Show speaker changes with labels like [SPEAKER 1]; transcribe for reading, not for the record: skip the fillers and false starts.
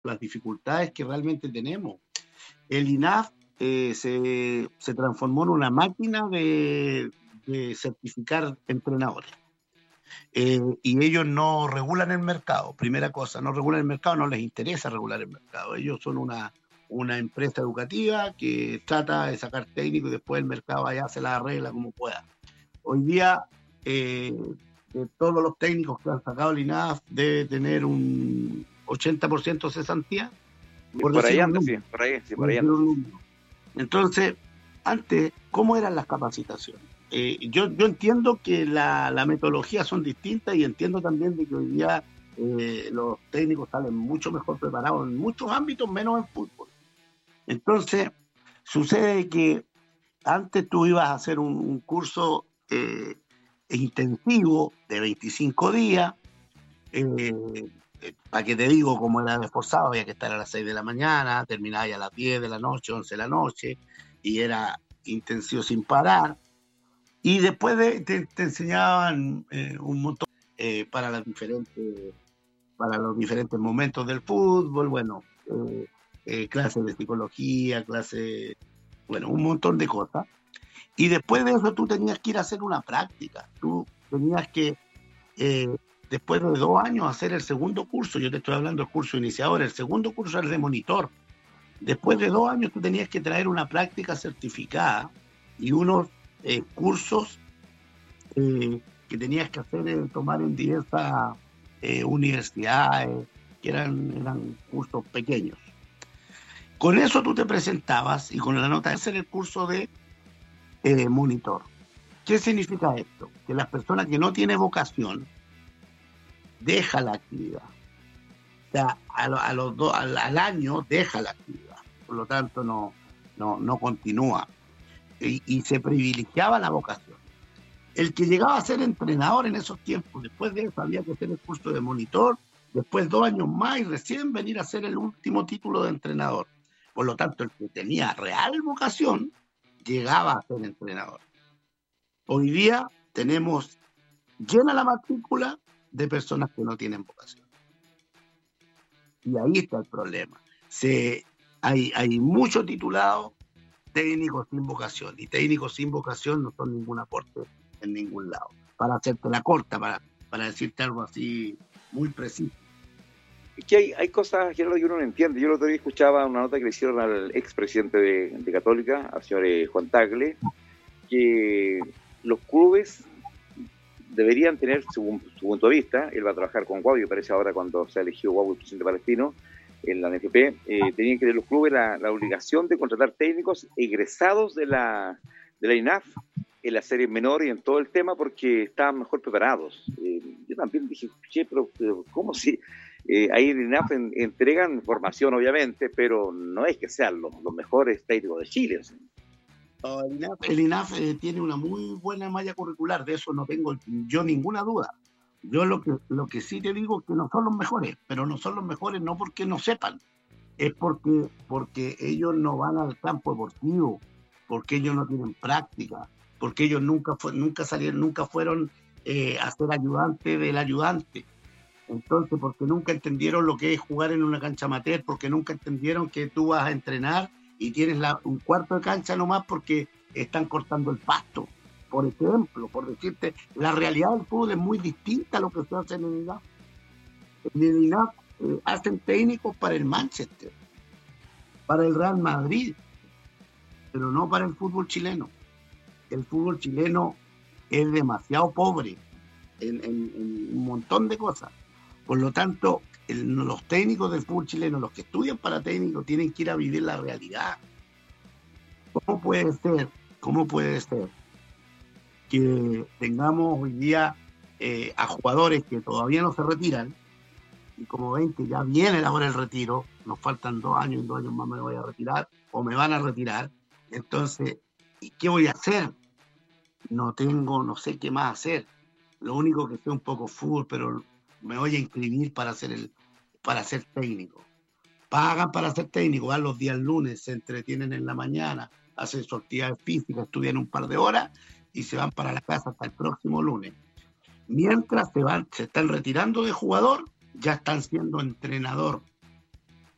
[SPEAKER 1] las dificultades que realmente tenemos. El INAF se transformó en una máquina de certificar entrenadores. Y ellos no regulan el mercado. Primera cosa, no regulan el mercado, no les interesa regular el mercado. Ellos son una empresa educativa que trata de sacar técnicos y después el mercado allá se la arregla como pueda. Hoy día, de todos los técnicos que han sacado el INAF, debe tener un 80% de cesantía, por
[SPEAKER 2] Por ahí
[SPEAKER 1] decir un
[SPEAKER 2] anda, sí,
[SPEAKER 1] número.
[SPEAKER 2] por ahí anda.
[SPEAKER 1] Entonces, antes, ¿cómo eran las capacitaciones? Yo entiendo que la metodología son distintas y entiendo también de que hoy día los técnicos salen mucho mejor preparados en muchos ámbitos, menos en fútbol. Entonces, sucede que antes tú ibas a hacer un curso intensivo de 25 días, para que te digo cómo era esforzado, había que estar a las 6 de la mañana, terminaba ya a las 10 de la noche, 11 de la noche, y era intensivo sin parar. Y después te enseñaban un montón para para los diferentes momentos del fútbol, bueno, clases de psicología, clases, bueno, un montón de cosas. Y después de eso tú tenías que ir a hacer una práctica, tú tenías que, eh, después de 2 años, hacer el segundo curso. Yo te estoy hablando del curso iniciador, el segundo curso era el de monitor. Después de 2 años tú tenías que traer una práctica certificada y unos cursos que tenías que hacer, tomar en diversas universidades, que eran cursos pequeños. Con eso tú te presentabas y con la nota de hacer el curso de monitor. ¿Qué significa esto? Que las personas que no tienen vocación deja la actividad. O sea, al año deja la actividad. Por lo tanto, no continúa. Y se privilegiaba la vocación. El que llegaba a ser entrenador en esos tiempos, después de eso había que hacer el curso de monitor, después 2 años más y recién venir a hacer el último título de entrenador. Por lo tanto, el que tenía real vocación llegaba a ser entrenador. Hoy día tenemos llena la matrícula de personas que no tienen vocación. Y ahí está el problema. Hay muchos titulados técnicos sin vocación, y técnicos sin vocación no son ningún aporte en ningún lado. Para hacerte la corta, para decirte algo así muy preciso.
[SPEAKER 2] Es que hay cosas, Gerardo, que uno no entiende. Yo el otro día escuchaba una nota que le hicieron al expresidente de Católica, al señor Juan Tagle, que los clubes deberían tener, según su punto de vista, él va a trabajar con Guau, y parece ahora cuando se ha elegido Guau el presidente palestino en la NFP, tenían que tener los clubes la obligación de contratar técnicos egresados de la INAF en la serie menor y en todo el tema, porque estaban mejor preparados. Yo también dije, che, pero ¿cómo si ahí en INAF entregan formación, obviamente, pero no es que sean los mejores técnicos de Chile? O sea.
[SPEAKER 1] El INAF tiene una muy buena malla curricular, de eso no tengo yo ninguna duda. Yo lo que sí te digo es que no son los mejores, pero no son los mejores no porque no sepan, es porque ellos no van al campo deportivo, porque ellos no tienen práctica, porque ellos nunca fueron a ser ayudante del ayudante. Entonces, porque nunca entendieron lo que es jugar en una cancha amateur, porque nunca entendieron que tú vas a entrenar y tienes un cuarto de cancha nomás porque están cortando el pasto. Por ejemplo, por decirte, la realidad del fútbol es muy distinta a lo que se hace en el INAF. En el INAF hacen técnicos para el Manchester, para el Real Madrid, pero no para el fútbol chileno. El fútbol chileno es demasiado pobre en un montón de cosas. Por lo tanto, los técnicos del fútbol chileno, los que estudian para técnicos, tienen que ir a vivir la realidad. ¿Cómo puede ser que tengamos hoy día a jugadores que todavía no se retiran, y como ven que ya viene la hora del retiro, nos faltan 2 años, en 2 años más me voy a retirar, o me van a retirar, entonces, ¿y qué voy a hacer? No sé qué más hacer. Lo único que sé un poco fútbol, pero me voy a inscribir para ser técnico. Pagan para ser técnico, van los días lunes, se entretienen en la mañana, hacen su actividad física, estudian un par de horas y se van para la casa hasta el próximo lunes. Mientras se están retirando de jugador, ya están siendo entrenador